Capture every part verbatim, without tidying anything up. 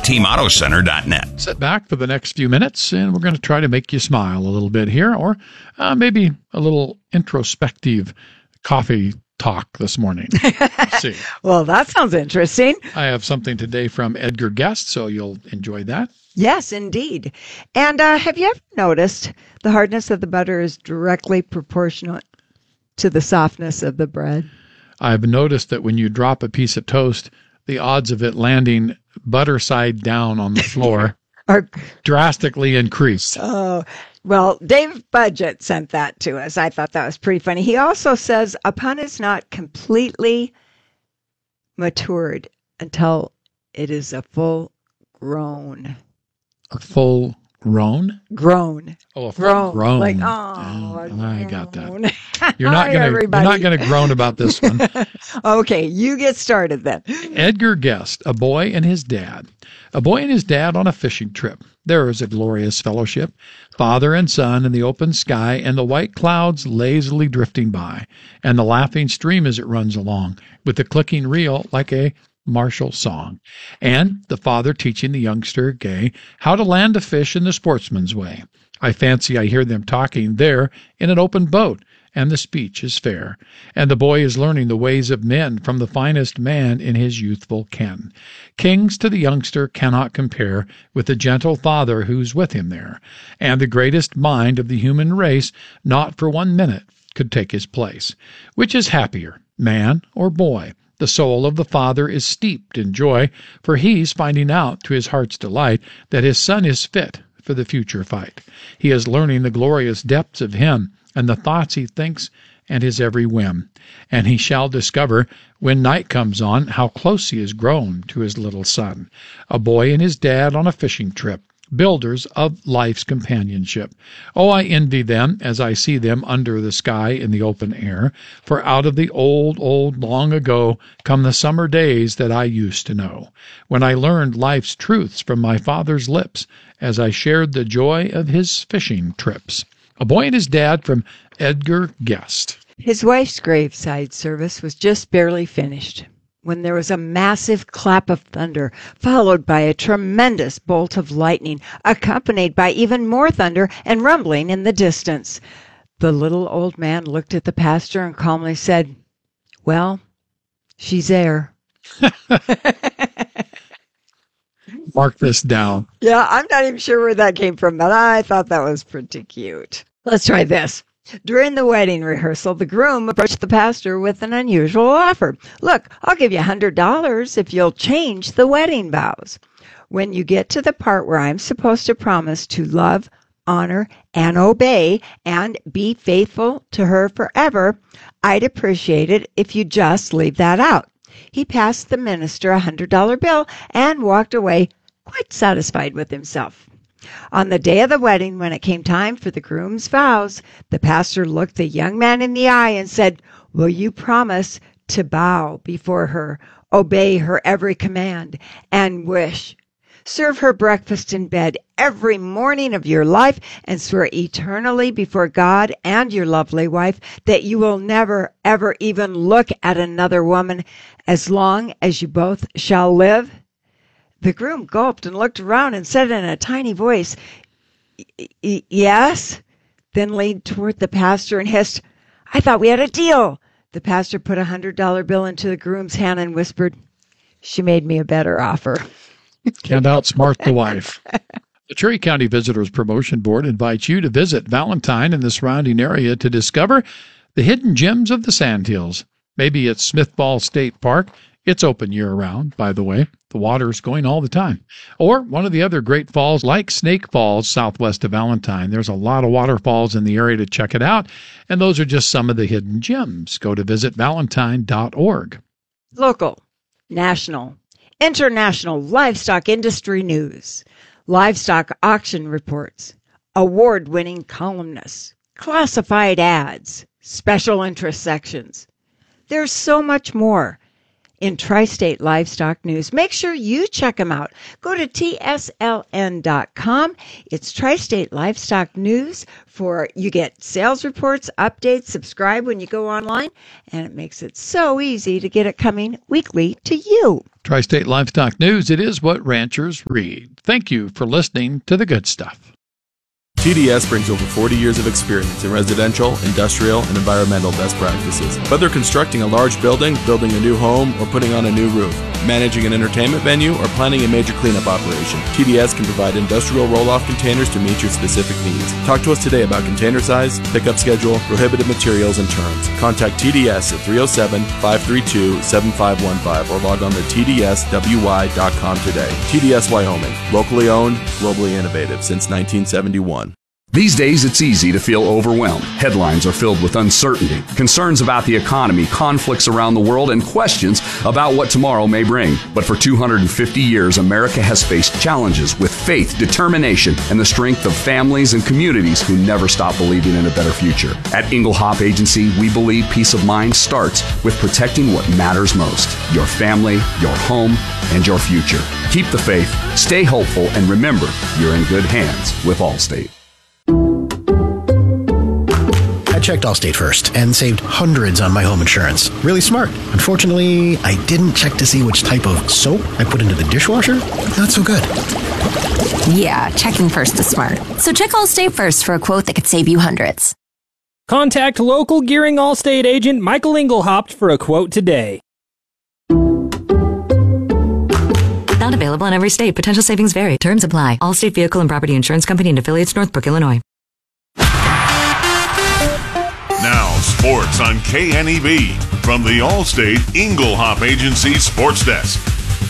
team auto center dot net. Sit back for the next few minutes, and we're going to try to make you smile a little bit here, or uh, maybe a little introspective coffee talk this morning. Let's see. Well, that sounds interesting. I have something today from Edgar Guest, so you'll enjoy that. Yes, indeed. And uh, have you ever noticed the hardness of the butter is directly proportional to the softness of the bread? I've noticed that when you drop a piece of toast, the odds of it landing butter side down on the floor are drastically increase. Oh, well, Dave Budget sent that to us. I thought that was pretty funny. He also says a pun is not completely matured until it is a full grown. A full grown? Grown. Oh, a full grown. grown. Like, oh, oh I got that. You're not going to you're not going to groan about this one. Okay, you get started then. Edgar Guest, a boy and his dad. A boy and his dad on a fishing trip. There is a glorious fellowship, father and son in the open sky, and the white clouds lazily drifting by, and the laughing stream as it runs along, with the clicking reel like a martial song, and the father teaching the youngster gay how to land a fish in the sportsman's way. I fancy I hear them talking there in an open boat, and the speech is fair, and the boy is learning the ways of men from the finest man in his youthful ken. Kings to the youngster cannot compare with the gentle father who's with him there, and the greatest mind of the human race not for one minute could take his place. Which is happier, man or boy? The soul of the father is steeped in joy, for he's finding out to his heart's delight that his son is fit for the future fight. He is learning the glorious depths of him, and the thoughts he thinks, and his every whim. And he shall discover, when night comes on, how close he is grown to his little son. A boy and his dad on a fishing trip, builders of life's companionship. Oh, I envy them as I see them under the sky in the open air, for out of the old, old long ago come the summer days that I used to know, when I learned life's truths from my father's lips as I shared the joy of his fishing trips. A boy and his dad from Edgar Guest. His wife's graveside service was just barely finished when there was a massive clap of thunder, followed by a tremendous bolt of lightning, accompanied by even more thunder and rumbling in the distance. The little old man looked at the pastor and calmly said, "Well, she's there." Mark this down. Yeah, I'm not even sure where that came from, but I thought that was pretty cute. Let's try this. During the wedding rehearsal, the groom approached the pastor with an unusual offer. "Look, I'll give you one hundred dollars if you'll change the wedding vows. When you get to the part where I'm supposed to promise to love, honor, and obey, and be faithful to her forever, I'd appreciate it if you just leave that out." He passed the minister a one hundred dollar bill and walked away quite satisfied with himself. On the day of the wedding, when it came time for the groom's vows, the pastor looked the young man in the eye and said, "Will you promise to bow before her, obey her every command, and wish, serve her breakfast in bed every morning of your life, and swear eternally before God and your lovely wife that you will never, ever even look at another woman as long as you both shall live?" The groom gulped and looked around and said in a tiny voice, "Yes," then leaned toward the pastor and hissed, "I thought we had a deal." The pastor put a one hundred dollar bill into the groom's hand and whispered, "She made me a better offer." Can't outsmart the wife. The Cherry County Visitors Promotion Board invites you to visit Valentine and the surrounding area to discover the hidden gems of the Sandhills. Maybe it's Smith Falls State Park. It's open year-round, by the way. The water's going all the time. Or one of the other great falls like Snake Falls, southwest of Valentine. There's a lot of waterfalls in the area to check it out, and those are just some of the hidden gems. Go to visit valentine dot org. Local, national, international livestock industry news, livestock auction reports, award-winning columnists, classified ads, special interest sections. There's so much more. in Tri-State Livestock News. Make sure you check them out. Go to T S L N dot com. It's Tri-State Livestock News. For you get sales reports, updates, subscribe when you go online, and it makes it so easy to get it coming weekly to you. Tri-State Livestock News, it is what ranchers read. Thank you for listening to The Good Stuff. T D S brings over forty years of experience in residential, industrial, and environmental best practices. Whether constructing a large building, building a new home, or putting on a new roof, managing an entertainment venue, or planning a major cleanup operation, T D S can provide industrial roll-off containers to meet your specific needs. Talk to us today about container size, pickup schedule, prohibited materials, and terms. Contact T D S at three oh seven, five three two, seven five one five or log on to T D S W Y dot com today. T D S Wyoming, locally owned, globally innovative since nineteen seventy-one. These days, it's easy to feel overwhelmed. Headlines are filled with uncertainty, concerns about the economy, conflicts around the world, and questions about what tomorrow may bring. But for two hundred fifty years, America has faced challenges with faith, determination, and the strength of families and communities who never stop believing in a better future. At Inglehop Agency, we believe peace of mind starts with protecting what matters most: your family, your home, and your future. Keep the faith, stay hopeful, and remember, you're in good hands with Allstate. I checked Allstate first and saved hundreds on my home insurance. Really smart. Unfortunately, I didn't check to see which type of soap I put into the dishwasher. Not so good. Yeah, checking first is smart. So check Allstate first for a quote that could save you hundreds. Contact local Gearing Allstate agent Michael Inglehop for a quote today. Not available in every state. Potential savings vary. Terms apply. Allstate Vehicle and Property Insurance Company and affiliates, Northbrook, Illinois. Now, sports on K N E B from the Allstate Inglehop Agency Sports Desk.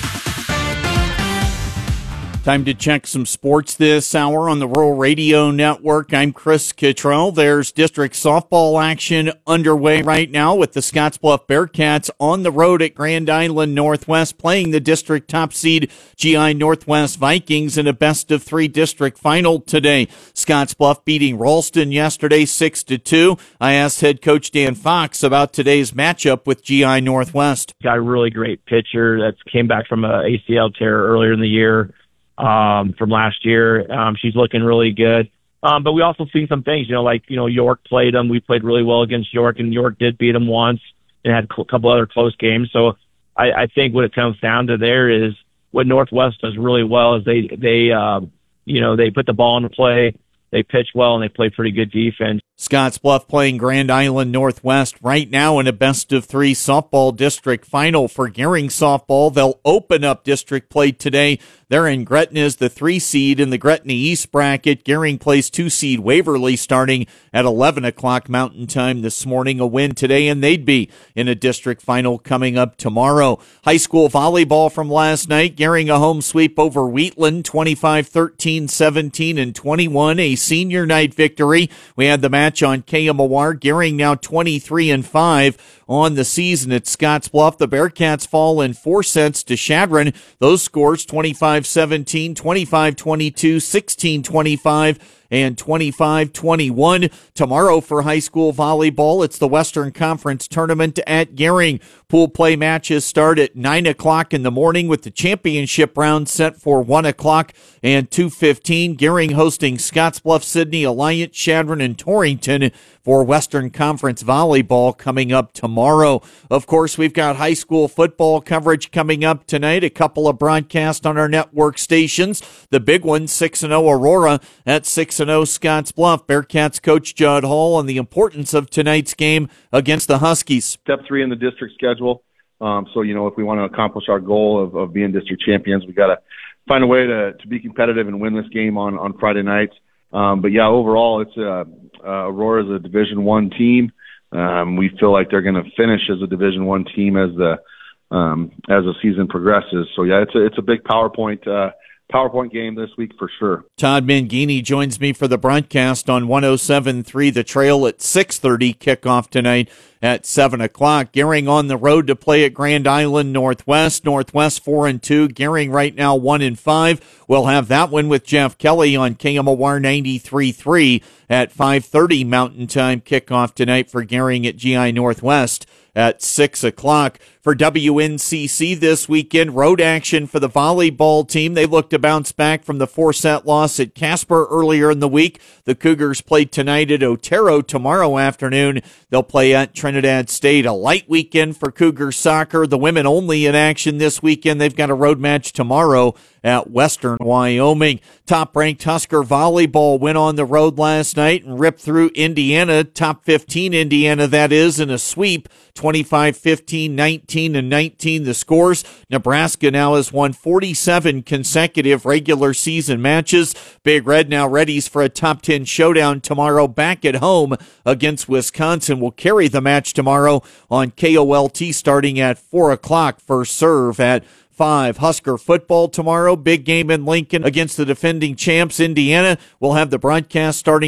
Time to check some sports this hour on the Rural Radio Network. I'm Chris Cottrell. There's district softball action underway right now with the Scottsbluff Bearcats on the road at Grand Island Northwest playing the district top seed G I Northwest Vikings in a best of three district final today. Scottsbluff beating Ralston yesterday six to two. I asked head coach Dan Fox about today's matchup with G I Northwest. Got a really great pitcher that came back from a A C L tear earlier in the year. Um, from last year. Um, she's looking really good. Um, but we also see some things, you know, like, you know, York played them. We played really well against York, and York did beat them once and had a couple other close games. So I, I think what it comes down to there is what Northwest does really well is they, they, uh, you know, they put the ball into play, they pitch well, and they play pretty good defense. Scottsbluff playing Grand Island Northwest right now in a best of three softball district final for Gearing softball. They'll open up district play today. They're in Gretna as the three seed in the Gretna East bracket. Gearing plays two seed Waverly starting at eleven o'clock Mountain Time this morning. A win today and they'd be in a district final coming up tomorrow. High school volleyball from last night. Gearing a home sweep over Wheatland, twenty-five thirteen, seventeen, and twenty-one. A senior night victory. We had the match on K M O R. Gearing now twenty-three and five on the season at Scottsbluff. The Bearcats fall in four sets to Chadron. Those scores twenty-five seventeen, twenty-five twenty-two, sixteen twenty-five, and twenty-five twenty-one. Tomorrow for high school volleyball, it's the Western Conference Tournament at Gearing. Pool play matches start at nine o'clock in the morning with the championship round set for one o'clock and two fifteen. Gearing hosting Scottsbluff, Sydney, Alliance, Chadron, and Torrington for Western Conference volleyball coming up tomorrow. Of course, we've got high school football coverage coming up tonight. A couple of broadcasts on our network stations. The big one, six and oh Aurora at six and oh Scottsbluff. Bearcats coach Judd Hall on the importance of tonight's game against the Huskies. Step three in the district schedule. Um, so, you know, if we want to accomplish our goal of, of being district champions, we got to find a way to, to be competitive and win this game on, on Friday nights. Um, but yeah, overall, it's uh, uh, Aurora is a Division One team. Um, we feel like they're going to finish as a Division One team as the um, as the season progresses. So yeah, it's a it's a big PowerPoint uh, PowerPoint game this week for sure. Todd Mangini joins me for the broadcast on one oh seven point three The Trail at six thirty kickoff tonight at seven o'clock. Gearing on the road to play at Grand Island Northwest. Northwest four and two. Gearing right now one and five. We'll have that one with Jeff Kelly on K M O R ninety-three point three at five thirty Mountain Time kickoff tonight for Gearing at G I Northwest at six o'clock. For W N C C this weekend, road action for the volleyball team. They look to bounce back from the four-set loss at Casper earlier in the week. The Cougars play tonight at Otero. Tomorrow afternoon, they'll play at Trinidad State. A light weekend for Cougar soccer. The women only in action this weekend. They've got a road match tomorrow at Western Wyoming. Top-ranked Husker volleyball went on the road last night and ripped through Indiana. Top fifteen Indiana, that is, in a sweep. twenty-five fifteen, nineteen and nineteen the scores. Nebraska now has won forty-seven consecutive regular season matches. Big Red now readies for a top ten showdown tomorrow back at home against Wisconsin. Will carry the match tomorrow on K O L T starting at four o'clock. First serve at five. Husker football tomorrow. Big game in Lincoln against the defending champs, Indiana. We'll have the broadcast starting